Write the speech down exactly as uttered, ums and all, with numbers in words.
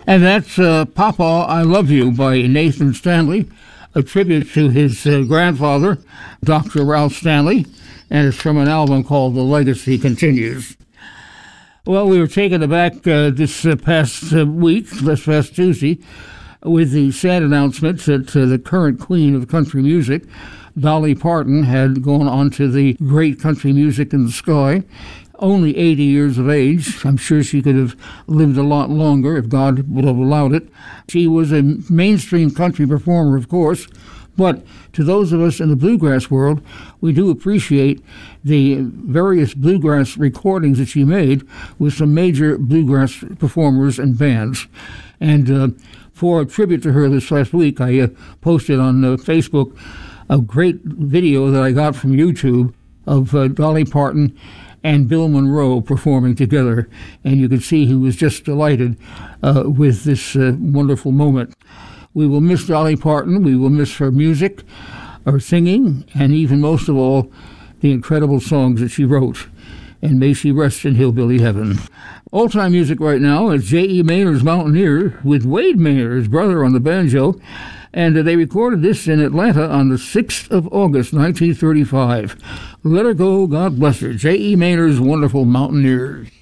And that's uh, Papa, I Love You by Nathan Stanley, a tribute to his uh, grandfather, Doctor Ralph Stanley, and it's from an album called The Legacy Continues. Well, we were taken aback uh, this uh, past uh, week, this past Tuesday, with the sad announcement that uh, the current queen of country music, Dolly Parton, had gone on to the great country music in the sky. Only eighty years of age. I'm sure she could have lived a lot longer if God would have allowed it. She was a mainstream country performer, of course, but to those of us in the bluegrass world, we do appreciate the various bluegrass recordings that she made with some major bluegrass performers and bands. And uh, for a tribute to her this last week, I uh, posted on uh, Facebook a great video that I got from YouTube of uh, Dolly Parton and Bill Monroe performing together, and you could see he was just delighted uh, with this uh, wonderful moment. We will miss Dolly Parton, we will miss her music, her singing, and even most of all, the incredible songs that she wrote, and may she rest in hillbilly heaven. All-time music right now is J E. Maynard's Mountaineer with Wade Maynard, his brother, on the banjo, and uh, they recorded this in Atlanta on the sixth of August, nineteen thirty-five. Let her go, God bless her. J E. Maynard's Wonderful Mountaineers.